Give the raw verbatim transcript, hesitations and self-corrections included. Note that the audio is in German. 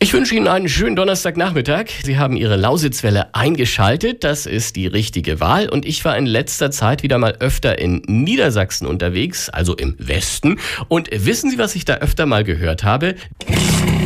Ich wünsche Ihnen einen schönen Donnerstagnachmittag. Sie haben Ihre Lausitzwelle eingeschaltet. Das ist die richtige Wahl. Und ich war in letzter Zeit wieder mal öfter in Niedersachsen unterwegs, also im Westen. Und wissen Sie, was ich da öfter mal gehört habe?